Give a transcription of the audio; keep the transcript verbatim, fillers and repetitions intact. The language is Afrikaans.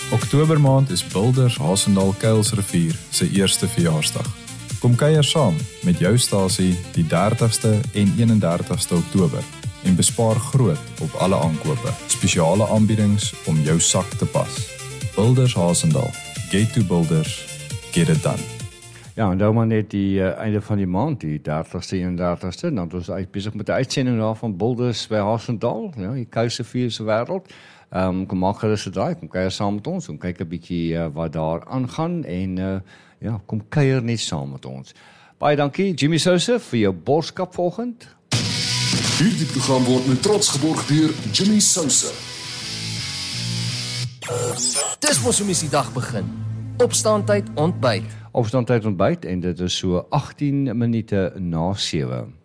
Oktobermaand is Builders Hasendaal Kuilsrivier se eerste verjaarsdag. Kom kuier saam met jou stasie die dertigste en eenendertigste Oktober en bespaar groot op alle aankope. Spesiale aanbiedings om jou sak te pas. Builders Hasendaal. Get to Builders. Get it done. Ja, en nou maar net die uh, einde van die maand, die dertigste en eenendertigste, dan ons uit besig met die uitsending daar van Builders by Hasendaal, ja, die Kuilsrivier se wêreld. Um, kom maak gerus 'n draai, kom kuier saam met ons, kom kyk 'n bietjie uh, wat daar aangaan en uh, ja, kom kuier net saam met ons. Baie dankie Jimmy Sousa vir jou borskap vanoggend. Hierdie program word met trots geborg deur Jimmy Sousa. Dis mos hoe mens die dag begin. Opstaantyd ontbyt. Opstaantyd ontbyt en dit is so agtien minute na sewe.